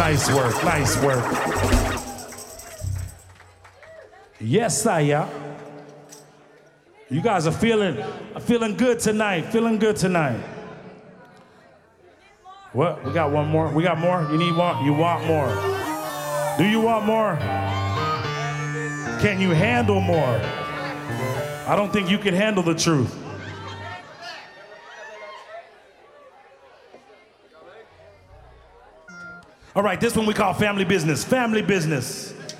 Nice work, nice work. Yes, Saya. You guys are feeling good tonight, feeling good tonight. What? We got one more? We got more? You need one? You want more? Do you want more? Can you handle more? I don't think you can handle the truth. All right, this one we call family business. Family business.